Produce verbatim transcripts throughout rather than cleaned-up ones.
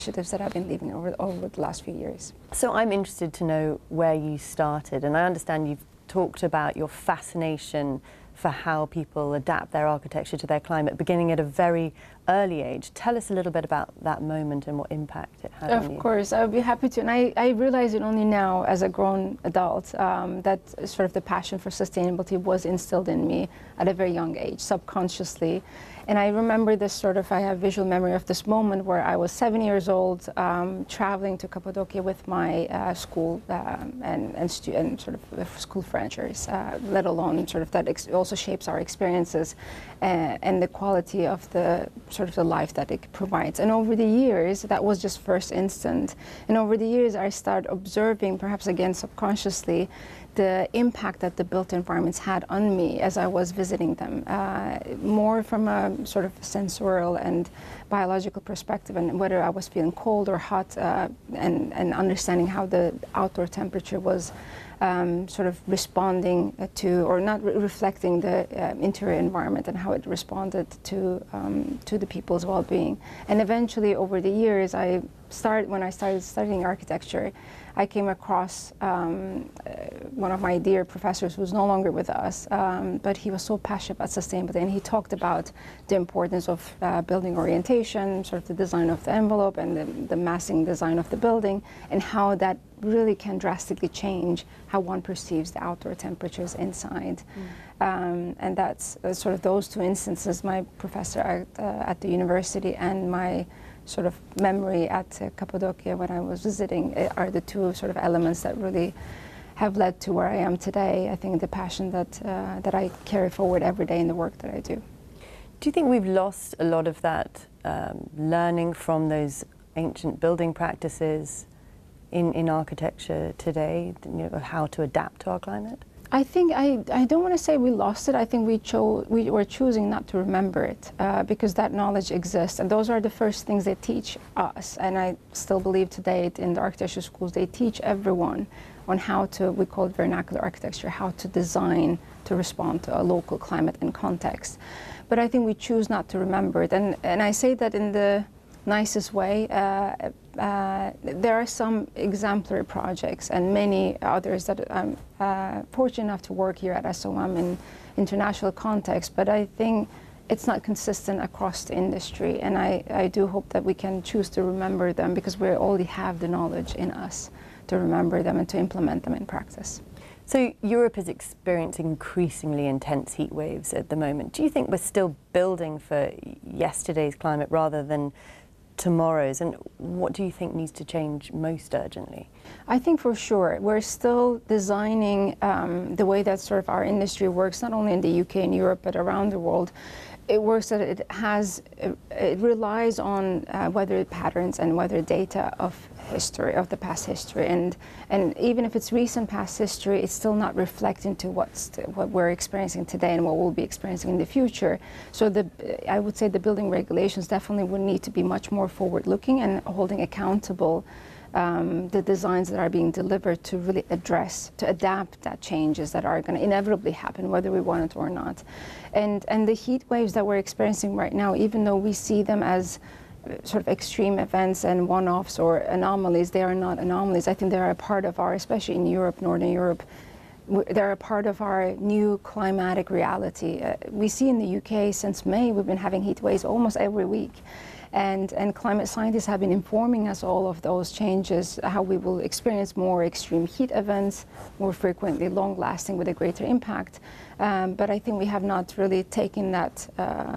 initiatives that I've been leading over, over the last few years. So I'm interested to know where you started, and I understand you've talked about your fascination for how people adapt their architecture to their climate, beginning at a very early age. Tell us a little bit about that moment and what impact it had of on you. Of course, I would be happy to. And I, I realize it only now as a grown adult um, that sort of the passion for sustainability was instilled in me at a very young age, subconsciously. And I remember this sort of, I have visual memory of this moment where I was seven years old, um, traveling to Cappadocia with my uh, school um, and, and, stu and sort of school friends, uh, let alone sort of that ex also shapes our experiences uh, and the quality of the sort of the life that it provides. And over the years, that was just first instant. And over the years, I started observing, perhaps again subconsciously, the impact that the built environments had on me as I was visiting them, uh, more from a sort of sensorial and biological perspective, and whether I was feeling cold or hot, uh, and, and understanding how the outdoor temperature was um, sort of responding to, or not re reflecting the uh, interior environment, and how it responded to, um, to the people's well-being. And eventually, over the years, I started, when I started studying architecture, I came across um, uh, one of my dear professors who's no longer with us, um, but he was so passionate about sustainability, and he talked about the importance of uh, building orientation, sort of the design of the envelope and the, the massing design of the building, and how that really can drastically change how one perceives the outdoor temperatures inside. Mm. Um, and that's uh, sort of those two instances, my professor at, uh, at the university and my sort of memory at uh, Cappadocia when I was visiting, uh, are the two sort of elements that really have led to where I am today. I think the passion that, uh, that I carry forward every day in the work that I do. Do you think we've lost a lot of that um, learning from those ancient building practices in, in architecture today, you know, of how to adapt to our climate? I think I, I don't want to say we lost it. I think we chose we were choosing not to remember it uh, because that knowledge exists, and those are the first things they teach us. And I still believe today in the architecture schools they teach everyone on how to, we call it vernacular architecture, how to design to respond to a local climate and context. But I think we choose not to remember it, and and I say that in the nicest way. Uh, uh, there are some exemplary projects and many others that I'm uh, fortunate enough to work here at S O M in international context, but I think it's not consistent across the industry, and I, I do hope that we can choose to remember them because we already have the knowledge in us to remember them and to implement them in practice. So Europe is experiencing increasingly intense heat waves at the moment. Do you think we're still building for yesterday's climate rather than tomorrow's, and what do you think needs to change most urgently? I think for sure we're still designing um, the way that sort of our industry works, not only in the U K and Europe but around the world. It works that it has, it relies on uh, weather patterns and weather data of history, of the past history, and and even if it's recent past history, it's still not reflecting to what's the, what we're experiencing today and what we'll be experiencing in the future. So the, I would say the building regulations definitely would need to be much more forward-looking and holding accountable Um, the designs that are being delivered to really address, to adapt that changes that are going to inevitably happen, whether we want it or not. And, and the heat waves that we're experiencing right now, even though we see them as sort of extreme events and one-offs or anomalies, they are not anomalies. I think they're a part of our, especially in Europe, Northern Europe, they're a part of our new climatic reality. Uh, we see in the U K since May, we've been having heat waves almost every week. And, and climate scientists have been informing us all of those changes, how we will experience more extreme heat events, more frequently long-lasting with a greater impact. Um, but I think we have not really taken that, uh,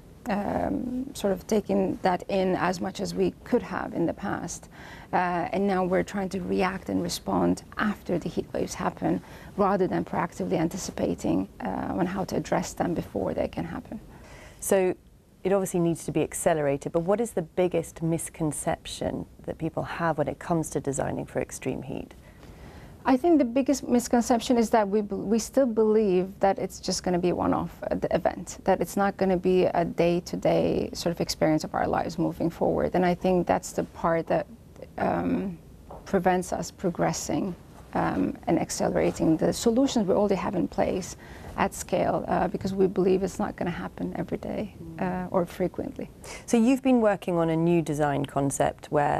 um, sort of taken that in as much as we could have in the past. Uh, and now we're trying to react and respond after the heat waves happen, rather than proactively anticipating uh, on how to address them before they can happen. So it obviously needs to be accelerated, but what is the biggest misconception that people have when it comes to designing for extreme heat? I think the biggest misconception is that we, we still believe that it's just going to be a one-off event, that it's not going to be a day-to-day sort of experience of our lives moving forward. And I think that's the part that um, prevents us progressing um, and accelerating the solutions we already have in place at scale, uh, because we believe it's not going to happen every day uh, or frequently. So you've been working on a new design concept where